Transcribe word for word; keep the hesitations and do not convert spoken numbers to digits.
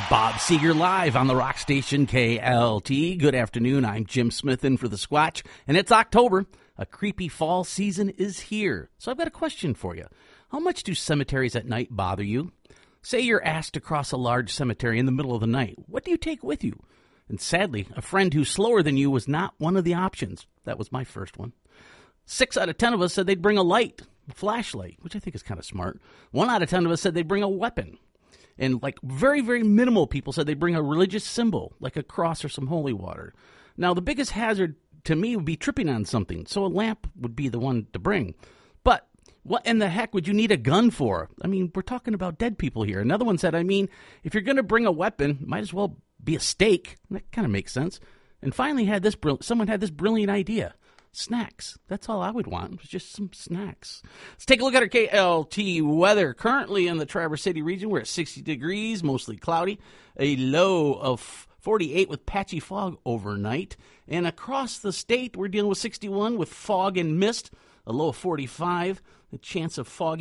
Bob Seger live on the rock station K L T. Good afternoon. I'm Jim Smith in for the Squatch, and it's October. A creepy fall season is here. So I've got a question for you. How much do cemeteries at night bother you? Say you're asked to cross a large cemetery in the middle of the night. What do you take with you? And sadly, a friend who's slower than you was not one of the options. That was my first one. Six out of ten of us said they'd bring a light, a flashlight, which I think is kind of smart. One out of ten of us said they'd bring a weapon. And like very, very minimal people said they'd bring a religious symbol, like a cross or some holy water. Now, the biggest hazard to me would be tripping on something, so a lamp would be the one to bring. But what in the heck would you need a gun for? I mean, we're talking about dead people here. Another one said, I mean, if you're going to bring a weapon, might as well be a stake. That kind of makes sense. And finally, had this brill- someone had this brilliant idea. Snacks. That's all I would want. It was just some snacks. Let's take a look at our K L T weather. Currently in the Traverse City region, we're at sixty degrees, mostly cloudy. A low of forty-eight with patchy fog overnight. And across the state, we're dealing with sixty-one with fog and mist. A low of forty-five. A chance of fog